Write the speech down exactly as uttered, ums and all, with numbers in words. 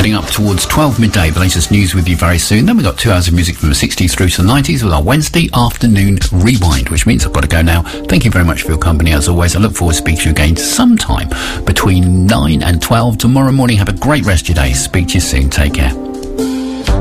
heading up towards twelve midday. The latest news with you very soon. Then we've got two hours of music from the sixties through to the nineties with our Wednesday afternoon rewind, which means I've got to go now. Thank you very much for your company as always. I look forward to speaking to you again sometime between nine and twelve tomorrow morning. Have a great rest of your day. Speak to you soon. Take care.